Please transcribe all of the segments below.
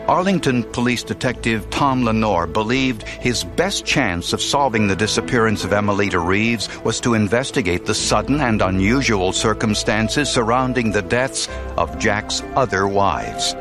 Arlington Police Detective Tom Lenore believed his best chance of solving the disappearance of Emelita Reeves was to investigate the sudden and unusual circumstances surrounding the deaths of Jack's other wives.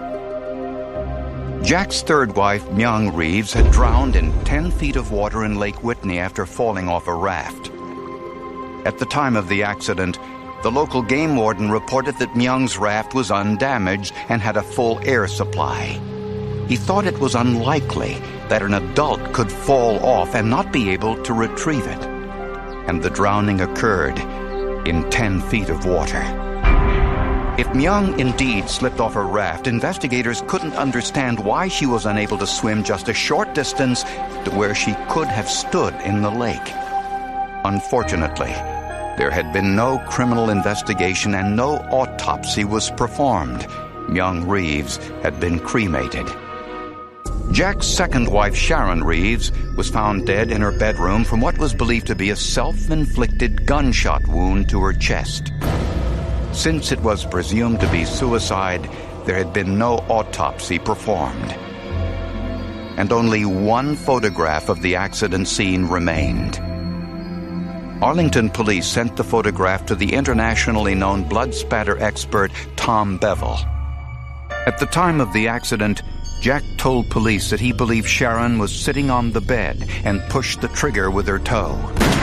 Jack's third wife, Myung Reeves, had drowned in 10 feet of water in Lake Whitney after falling off a raft. At the time of the accident, the local game warden reported that Myung's raft was undamaged and had a full air supply. He thought it was unlikely that an adult could fall off and not be able to retrieve it. And the drowning occurred in 10 feet of water. If Myung indeed slipped off her raft, investigators couldn't understand why she was unable to swim just a short distance to where she could have stood in the lake. Unfortunately, there had been no criminal investigation and no autopsy was performed. Myung Reeves had been cremated. Jack's second wife, Sharon Reeves, was found dead in her bedroom from what was believed to be a self-inflicted gunshot wound to her chest. Since it was presumed to be suicide, there had been no autopsy performed. And only one photograph of the accident scene remained. Arlington police sent the photograph to the internationally known blood spatter expert Tom Bevel. At the time of the accident, Jack told police that he believed Sharon was sitting on the bed and pushed the trigger with her toe.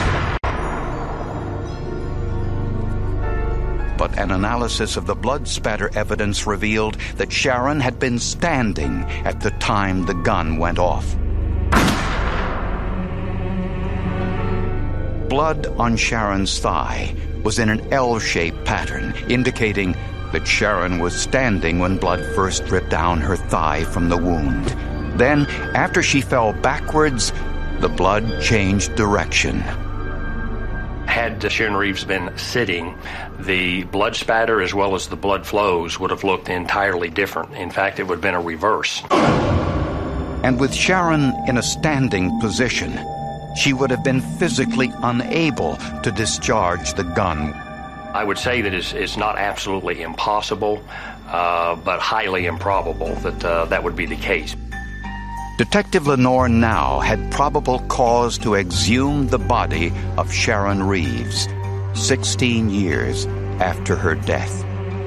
But an analysis of the blood spatter evidence revealed that Sharon had been standing at the time the gun went off. Blood on Sharon's thigh was in an L-shaped pattern, indicating that Sharon was standing when blood first dripped down her thigh from the wound. Then, after she fell backwards, the blood changed direction. Had Sharon Reeves been sitting, the blood spatter as well as the blood flows would have looked entirely different. In fact, it would have been a reverse. And with Sharon in a standing position, she would have been physically unable to discharge the gun. I would say that it's not absolutely impossible, but highly improbable that that would be the case. Detective Lenore now had probable cause to exhume the body of Sharon Reeves, 16 years after her death.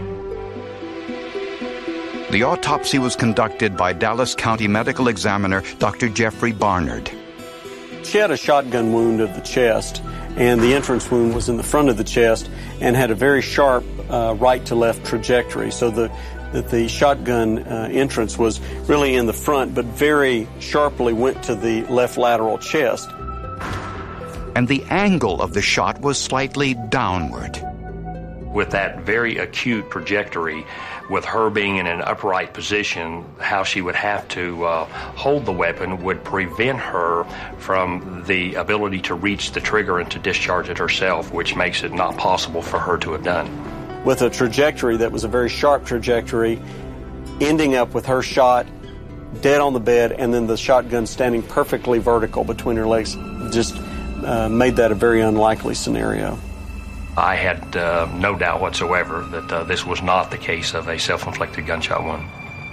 The autopsy was conducted by Dallas County Medical Examiner Dr. Jeffrey Barnard. She had a shotgun wound of the chest, and the entrance wound was in the front of the chest and had a very sharp right-to-left trajectory, so that the shotgun entrance was really in the front, but very sharply went to the left lateral chest. And the angle of the shot was slightly downward. With that very acute trajectory, with her being in an upright position, how she would have to hold the weapon would prevent her from the ability to reach the trigger and to discharge it herself, which makes it not possible for her to have done. With a trajectory that was a very sharp trajectory, ending up with her shot dead on the bed and then the shotgun standing perfectly vertical between her legs, just made that a very unlikely scenario. I had no doubt whatsoever that this was not the case of a self-inflicted gunshot wound.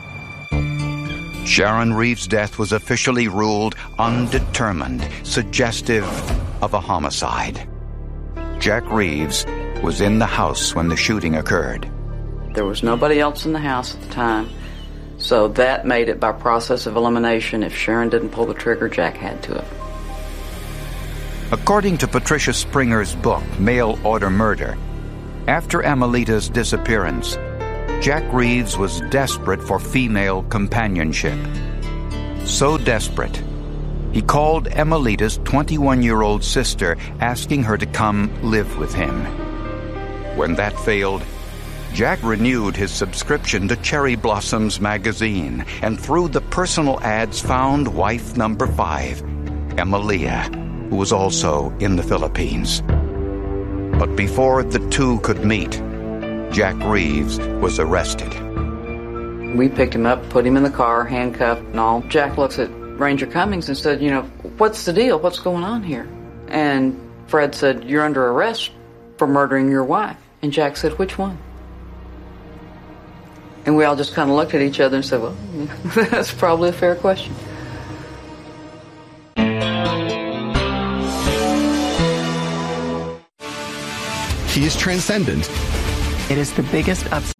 Sharon Reeves' death was officially ruled undetermined, suggestive of a homicide. Jack Reeves was in the house when the shooting occurred. There was nobody else in the house at the time, so that made it by process of elimination. If Sharon didn't pull the trigger, Jack had to have. According to Patricia Springer's book, Mail Order Murder, after Emelita's disappearance, Jack Reeves was desperate for female companionship. So desperate, he called Emelita's 21-year-old sister, asking her to come live with him. When that failed, Jack renewed his subscription to Cherry Blossoms magazine and through the personal ads found wife number 5, Emelia, who was also in the Philippines. But before the two could meet, Jack Reeves was arrested. We picked him up, put him in the car, handcuffed and all. Jack looks at Ranger Cummings and said, what's the deal? What's going on here? And Fred said, you're under arrest for murdering your wife. And Jack said, which one? And we all just kind of looked at each other and said, well, that's probably a fair question. He is transcendent. It is the biggest upset.